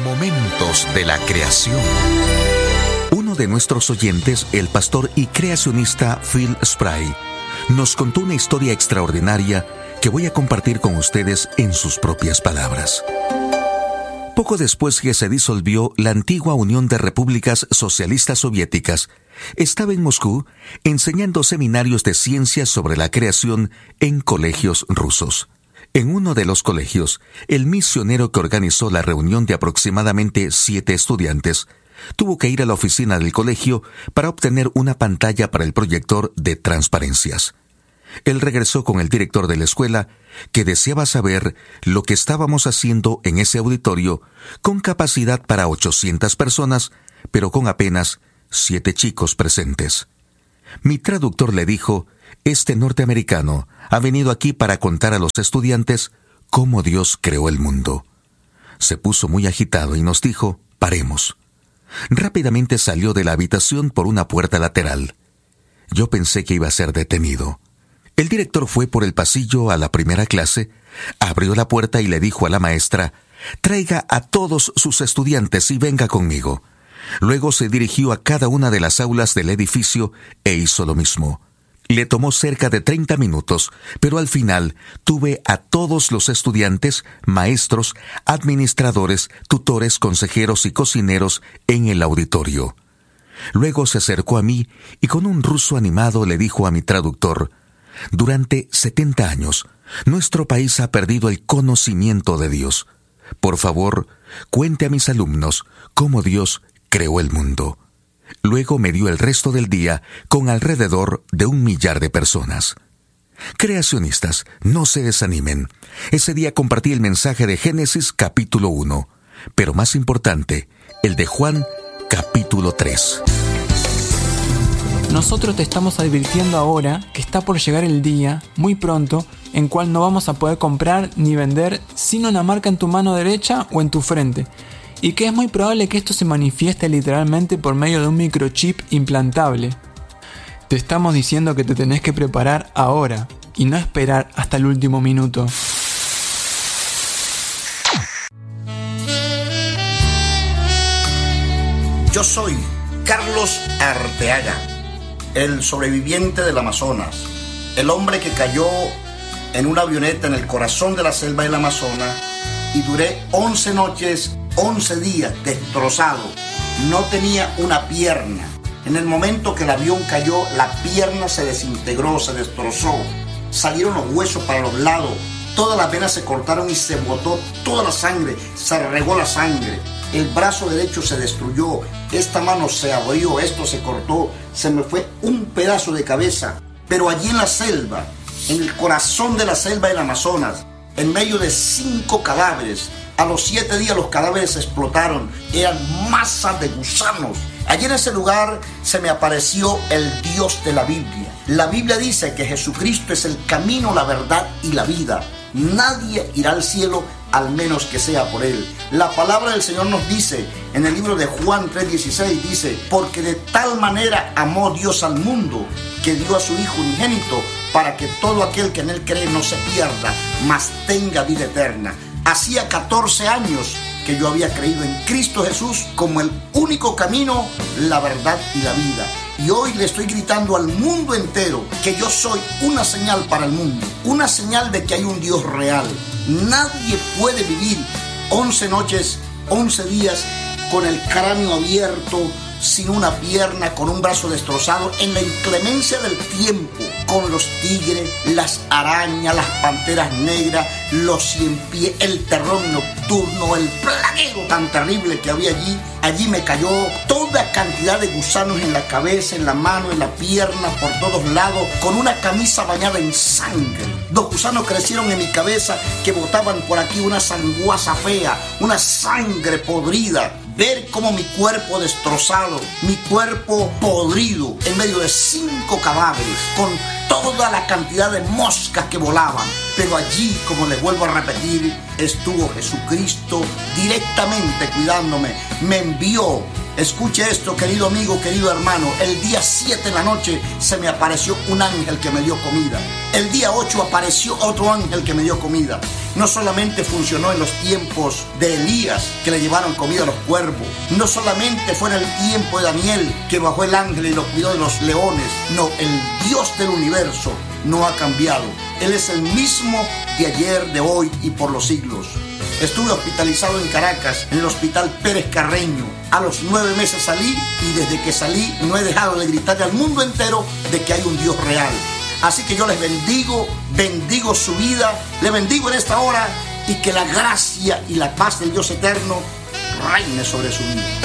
Momentos de la creación. Uno de nuestros oyentes, el pastor y creacionista Phil Spry, nos contó una historia extraordinaria que voy a compartir con ustedes en sus propias palabras. Poco después que se disolvió la antigua Unión de Repúblicas Socialistas Soviéticas, estaba en Moscú enseñando seminarios de ciencias sobre la creación en colegios rusos. En uno de los colegios, el misionero que organizó la reunión de aproximadamente 7 estudiantes tuvo que ir a la oficina del colegio para obtener una pantalla para el proyector de transparencias. Él regresó con el director de la escuela, que deseaba saber lo que estábamos haciendo en ese auditorio con capacidad para 800 personas, pero con apenas 7 chicos presentes. Mi traductor le dijo: este norteamericano ha venido aquí para contar a los estudiantes cómo Dios creó el mundo. Se puso muy agitado y nos dijo: paremos. Rápidamente salió de la habitación por una puerta lateral. Yo pensé que iba a ser detenido. El director fue por el pasillo a la primera clase, abrió la puerta y le dijo a la maestra: traiga a todos sus estudiantes y venga conmigo. Luego se dirigió a cada una de las aulas del edificio e hizo lo mismo. Le tomó cerca de 30 minutos, pero al final tuve a todos los estudiantes, maestros, administradores, tutores, consejeros y cocineros en el auditorio. Luego se acercó a mí y con un ruso animado le dijo a mi traductor: durante 70 años, nuestro país ha perdido el conocimiento de Dios. Por favor, cuente a mis alumnos cómo Dios creó el mundo. Luego me dio el resto del día con alrededor de 1 millar de personas. Creacionistas, no se desanimen. Ese día compartí el mensaje de Génesis capítulo 1, pero más importante, el de Juan capítulo 3. Nosotros te estamos advirtiendo ahora que está por llegar el día, muy pronto, en cual no vamos a poder comprar ni vender sin una marca en tu mano derecha o en tu frente, y que es muy probable que esto se manifieste literalmente por medio de un microchip implantable. Te estamos diciendo que te tenés que preparar ahora y no esperar hasta el último minuto. Yo soy Carlos Arteaga, el sobreviviente del Amazonas, el hombre que cayó en una avioneta en el corazón de la selva del Amazonas y duré 11 noches, 11 días destrozado. No tenía una pierna. En el momento que el avión cayó, la pierna se desintegró, se destrozó. Salieron los huesos para los lados, todas las venas se cortaron y se botó toda la sangre, se regó la sangre. El brazo derecho se destruyó, esta mano se abrió, esto se cortó, se me fue un pedazo de cabeza. Pero allí en la selva, en el corazón de la selva del Amazonas, en medio de 5 cadáveres, a los 7 días los cadáveres explotaron, eran masas de gusanos. Allí en ese lugar se me apareció el Dios de la Biblia. La Biblia dice que Jesucristo es el camino, la verdad y la vida. Nadie irá al cielo al menos que sea por Él. La palabra del Señor nos dice, en el libro de Juan 3:16, dice: porque de tal manera amó Dios al mundo, que dio a su Hijo unigénito, para que todo aquel que en Él cree no se pierda, mas tenga vida eterna. Hacía 14 años que yo había creído en Cristo Jesús como el único camino, la verdad y la vida. Y hoy le estoy gritando al mundo entero que yo soy una señal para el mundo, una señal de que hay un Dios real. Nadie puede vivir 11 noches, 11 días con el cráneo abierto, sin una pierna, con un brazo destrozado, en la inclemencia del tiempo, con los tigres, las arañas, las panteras negras, los ciempiés, el terror nocturno, el plaguero tan terrible que había allí. Allí me cayó toda cantidad de gusanos en la cabeza, en la mano, en la pierna, por todos lados, con una camisa bañada en sangre. 2 gusanos crecieron en mi cabeza que botaban por aquí una sanguaza fea, una sangre podrida. Ver cómo mi cuerpo destrozado, mi cuerpo podrido, en medio de 5 cadáveres, con toda la cantidad de moscas que volaban. Pero allí, como les vuelvo a repetir, estuvo Jesucristo directamente cuidándome. Me envió Escuche esto, querido amigo, querido hermano. El día 7 en la noche se me apareció un ángel que me dio comida. El día 8 apareció otro ángel que me dio comida. No solamente funcionó en los tiempos de Elías, que le llevaron comida a los cuervos. No solamente fue en el tiempo de Daniel, que bajó el ángel y lo cuidó de los leones. No, el Dios del universo no ha cambiado. Él es el mismo de ayer, de hoy y por los siglos. Estuve hospitalizado en Caracas, en el Hospital Pérez Carreño. A los 9 meses salí y desde que salí no he dejado de gritarle al mundo entero de que hay un Dios real. Así que yo les bendigo, bendigo su vida, les bendigo en esta hora y que la gracia y la paz del Dios eterno reine sobre su vida.